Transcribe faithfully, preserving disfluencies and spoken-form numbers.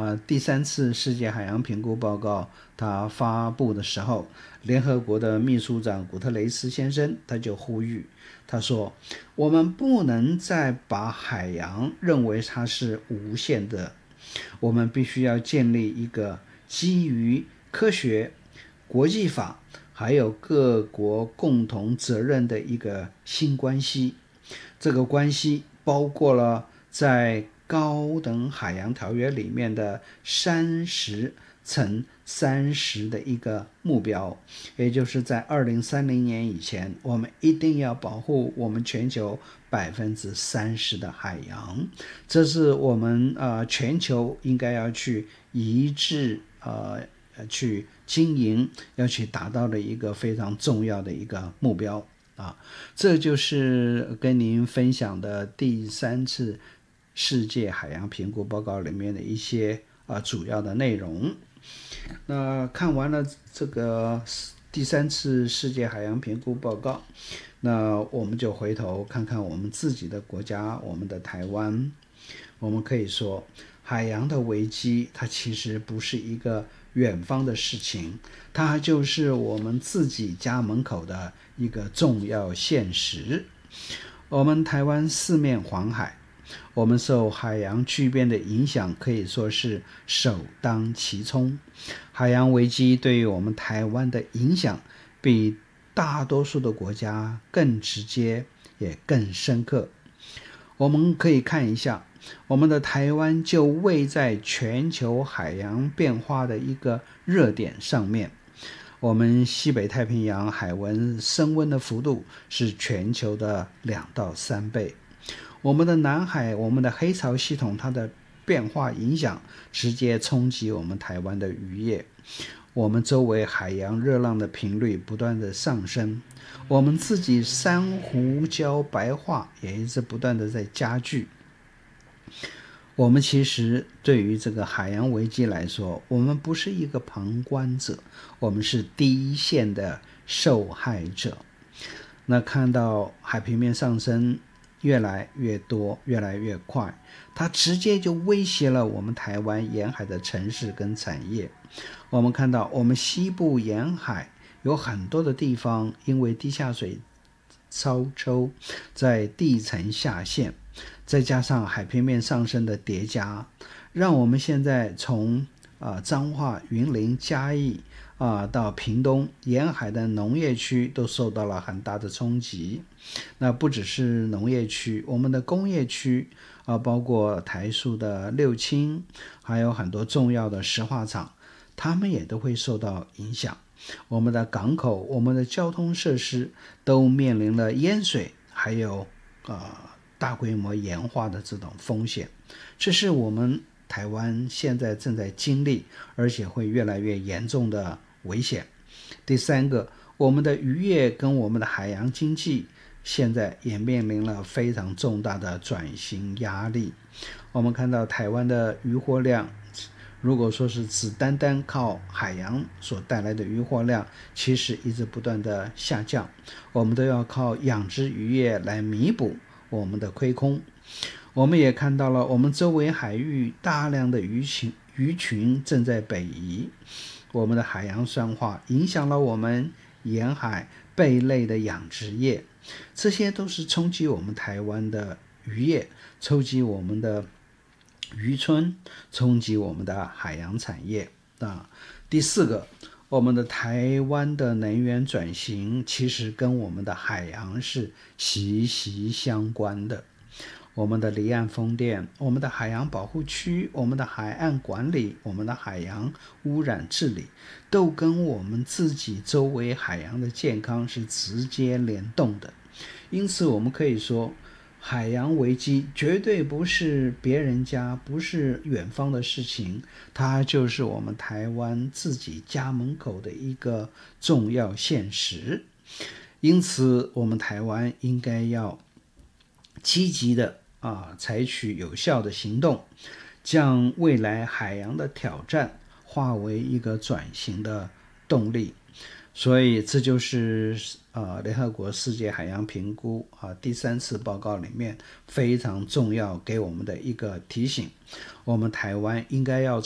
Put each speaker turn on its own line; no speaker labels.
呃第三次世界海洋评估报告它发布的时候，联合国的秘书长古特雷斯先生他就呼吁，他说我们不能再把海洋认为它是无限的，我们必须要建立一个基于科学、国际法还有各国共同责任的一个新关系。这个关系包括了在高等海洋条约里面的三十乘三十的一个目标，也就是在二零三零年以前，我们一定要保护我们全球百分之三十的海洋，这是我们呃全球应该要去一致呃去经营，要去达到的一个非常重要的一个目标啊。这就是跟您分享的第三次世界海洋评估报告里面的一些啊主要的内容。那看完了这个第三次世界海洋评估报告，那我们就回头看看我们自己的国家，我们的台湾。我们可以说，海洋的危机它其实不是一个远方的事情，它就是我们自己家门口的一个重要现实。我们台湾四面环海，我们受海洋巨变的影响可以说是首当其冲。海洋危机对于我们台湾的影响比大多数的国家更直接也更深刻。我们可以看一下，我们的台湾就位在全球海洋变化的一个热点上面。我们西北太平洋海温升温的幅度是全球的两到三倍。我们的南海，我们的黑潮系统，它的变化影响直接冲击我们台湾的渔业。我们周围海洋热浪的频率不断的上升，我们自己珊瑚礁白化也一直不断的在加剧。我们其实对于这个海洋危机来说，我们不是一个旁观者，我们是第一线的受害者。那看到海平面上升越来越多，越来越快，它直接就威胁了我们台湾沿海的城市跟产业。我们看到我们西部沿海有很多的地方因为地下水超抽，在地层下陷，再加上海平面上升的叠加，让我们现在从啊彰化、云林、嘉义啊到屏东沿海的农业区都受到了很大的冲击。那不只是农业区，我们的工业区啊，包括台塑的六轻，还有很多重要的石化厂，他们也都会受到影响。我们的港口，我们的交通设施都面临了淹水，还有呃大规模盐化的这种风险。这是我们台湾现在正在经历，而且会越来越严重的危险。第三个，我们的渔业跟我们的海洋经济现在也面临了非常重大的转型压力。我们看到台湾的渔获量，如果说是只单单靠海洋所带来的渔获量，其实一直不断的下降，我们都要靠养殖渔业来弥补我们的亏空。我们也看到了我们周围海域大量的鱼群鱼群正在北移，我们的海洋酸化影响了我们沿海贝类的养殖业，这些都是冲击我们台湾的渔业，冲击我们的渔村，冲击我们的海洋产业啊。第四个，我们的台湾的能源转型其实跟我们的海洋是息息相关的。我们的离岸风电，我们的海洋保护区，我们的海岸管理，我们的海洋污染治理，都跟我们自己周围海洋的健康是直接联动的。因此我们可以说，海洋危机绝对不是别人家，不是远方的事情，它就是我们台湾自己家门口的一个重要现实。因此我们台湾应该要积极的啊，采取有效的行动，将未来海洋的挑战化为一个转型的动力。所以这就是呃联合国世界海洋评估啊第三次报告里面非常重要给我们的一个提醒。我们台湾应该要